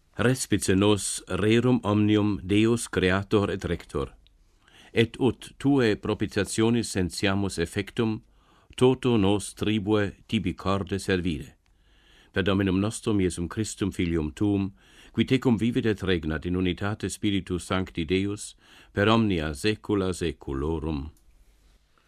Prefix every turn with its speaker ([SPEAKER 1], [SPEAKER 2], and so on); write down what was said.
[SPEAKER 1] respice nos rerum omnium Deus creator et rector, et ut tue propitiationis sentiamus effectum, toto nos tribue tibi corde servire. Per Dominum nostrum Iesum Christum Filium tuum, qui tecum vivit et regnat in unitate Spiritus Sancti Deus, per omnia saecula saeculorum.